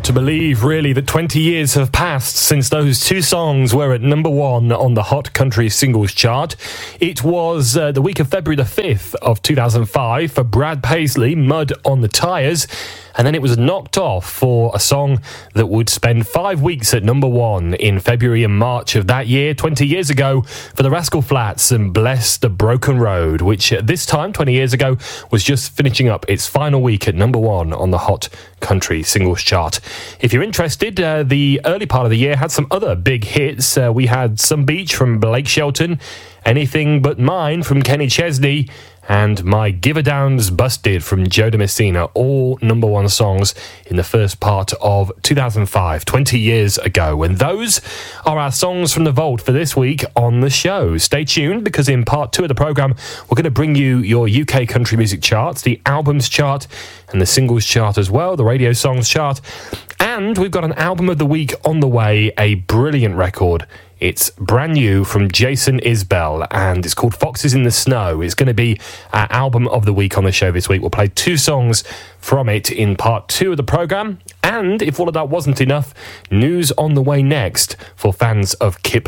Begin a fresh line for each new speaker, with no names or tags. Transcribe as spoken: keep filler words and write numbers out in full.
hard to believe, really, that twenty years have passed since those two songs were at number one on the Hot Country Singles Chart. It was uh, the week of February the fifth of two thousand five for Brad Paisley, Mud on the Tyres. And then it was knocked off for a song that would spend five weeks at number one in February and March of that year, twenty years ago, for the Rascal Flatts and Bless the Broken Road, which at this time, twenty years ago, was just finishing up its final week at number one on the Hot Country Singles Chart. If you're interested, uh, the early part of the year had some other big hits. Uh, we had Some Beach from Blake Shelton, Anything But Mine from Kenny Chesney, and My Give A Damn's Busted from Joe DeMessina, all number one songs in the first part of two thousand five, twenty years ago. And those are our songs from the vault for this week on the show. Stay tuned, because in part two of the programme, we're going to bring you your U K country music charts, the albums chart and the singles chart as well, the radio songs chart. And we've got an album of the week on the way, a brilliant record. It's brand new from Jason Isbell, and it's called Foxes in the Snow. It's going to be our album of the week on the show this week. We'll play two songs from it in part two of the programme. And if all of that wasn't enough, news on the way next for fans of Kip